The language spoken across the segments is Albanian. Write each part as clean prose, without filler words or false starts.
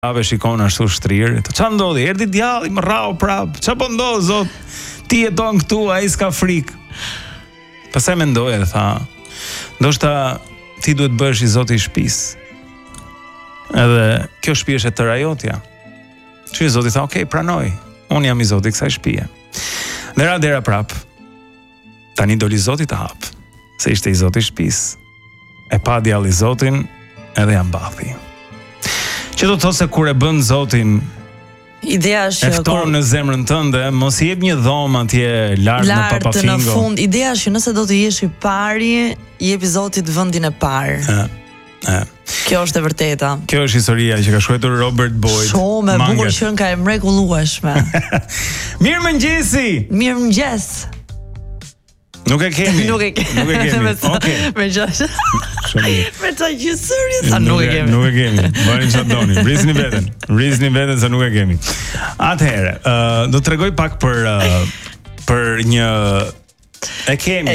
Ave shikon ashtu shtrirë. Çfarë ndodhi? Erdhi djalli, më rrau prap. Çfarë po ndodh zot? Ti jeton këtu, ai s'ka frikë. Pastaj mendoi dhe tha, ndoshta ti duhet bëhesh i zoti i shtëpisë. Edhe kjo shtëpi është e tëra jotja. Çi zoti tha, "Okej, pranoj. Unë jam i zoti i kësaj shtëpie." Dera prap. Tani doli zoti të hap, se ishte i zoti i shtëpisë. E pa djalli zotin, edhe ja mbathi. Që do të thotë se kur e bën zotin, ideja është e fton në zemrën tënde, mos i jep një dhomë atje lart në papafingo. Në fund, ideja është që nëse do të jesh i pari, i jepi zotit vendin e parë. Kjo është e vërteta. Kjo është historia që ka shkruar Robert Boyd. Shumë e bukur që ka e mrekullueshme. Mirëmëngjesi. Mirëmëngjes. Nuk e kemi. Okej. Me gjash. Me çaj gjysëri sa nuk e kemi. Nuk e kemi. Bëni çfarë doni. Rrisni veten se nuk e kemi. Atëherë, do të tregoj pak për një e kemi.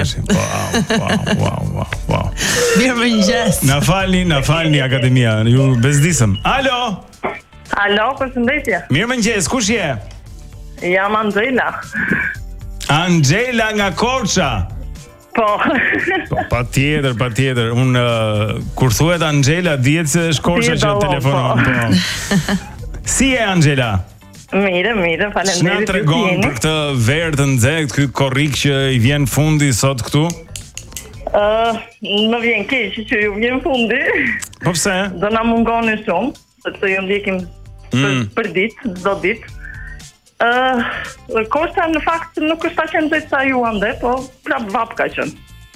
Wow. Mirëmëngjes. Na falni akademia. Ju bezdisëm. Alo, përshëndetje. Mirëmëngjes, kush je? Jam Angela. Angela nga Korça. Po. Patjetër. Unë kur thuhet Angela, dihet se është Korça që telefonon. Po. Si je Angela? Mire, faleminderit. Ç'na tregon për këtë verë të nxehtë, ky korrik që i vjen fundi sot këtu? Më vjen keq që ju vjen fundi. Po pse? Do na mungoni shumë, sepse ju ndjekim për ditë, çdo ditë. Korça në fakt nuk është aq e nxehtë sa ju ande, po prap vap ka qenë.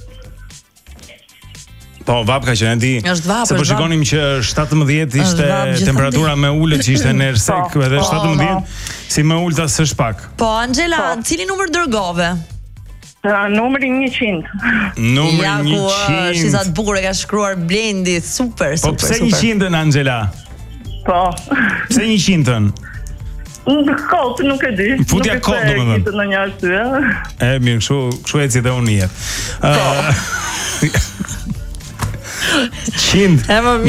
Po, vap ka qenë, di. Se po shikonim që 17 ishte temperatura me ulët që ishte në ersek, edhe 17 si me ulta s'është pak. Po, Angela, cili numër dërgove? Numri 100. Numri 100. Si sa të bukur e ka shkruar Blendi, super. Po pse 100-ën, Angela? Po. Pse 100-ën? Kot, nuk e di. Futja kot, domethënë. Në një arsye. Mirë, kështu eci dhe unë jetë. 100.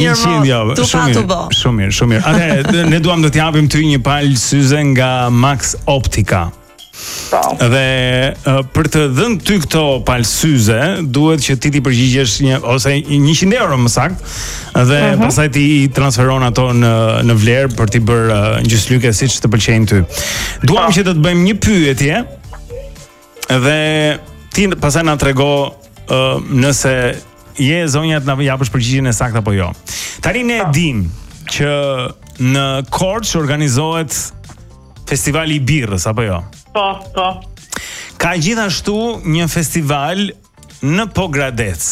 Shumë mirë. Atëherë, ne duam të t'japim ty një palë syze nga Max Optica. Dhe për të dhënë ty këto palë syze, duhet që ti përgjigjesh ose 100 euro më saktë, dhe pastaj ti i transferon ato në vlerë për t'i bërë gjysmëlyke siç të pëlqejnë ty. Duam që të bëjmë një pyetje dhe ti pastaj na trego nëse je zonja të na japësh përgjigjen e saktë apo jo. Tani ne dim që në Korçë organizohet festivali i birrës apo jo? Po. Ka gjithashtu një festival në Pogradec.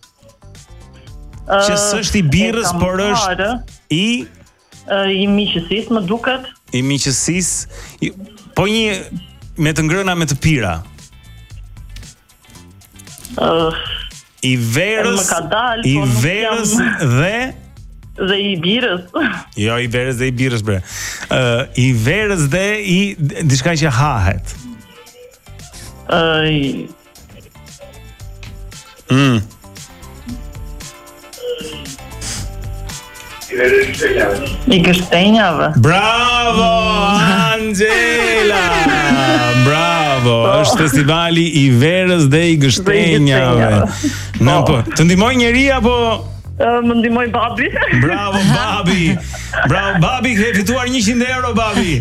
Që s'është i birrës, por është i miqësisë, më duket. I miqësisë, po një me të ngrëna me të pira. I verës dhe i birrës. Jo, i verës dhe i birrës, bre. I verës dhe i diçka që hahet. I gështenjave. Bravo, Angela! Bravo, është festivali i verës dhe i gështenjave. Të ndihmoj njeri apo... Më ndihmoj babi. Bravo babi, ke fituar 100 euro babi.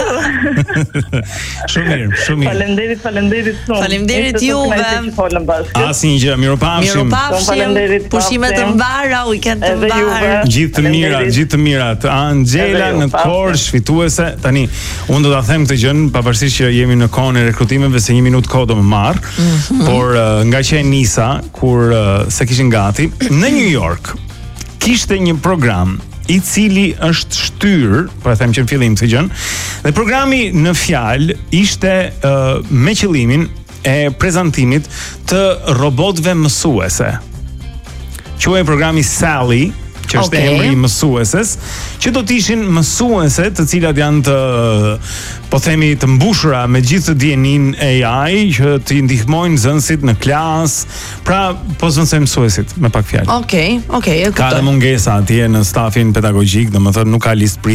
Shumë mirë. Faleminderit shumë. Faleminderit juve. Asnjë gjë, miropafshim. Pushime të mbara, weekend të mbar. Gjithë të mirat. Angela në Korçë fituese. Tani unë do ta them këtë gjën, pavarësisht që jemi në kohën e rekrutimeve, se 1 minutë kohë do më marr, por nga që e nisa kur se kishin gati në New York kishte një program i cili është shtyr, po e them që në fillim këtë gjën, dhe programi në fjalë ishte me qëllimin e prezantimit të robotëve mësuese. Quhej programi Sally, që është emri i mësueses, që do të ishin mësuese të cilat janë të, po themi, të mbushura me gjithë dijenin AI që t'i ndihmojnë nxënësit në klasë. Pra, po zënse mësuesit me pak fjalë. Okej, e kuptoj. Ka dhe mungesa atje në stafin pedagogjik, domethënë nuk ka listë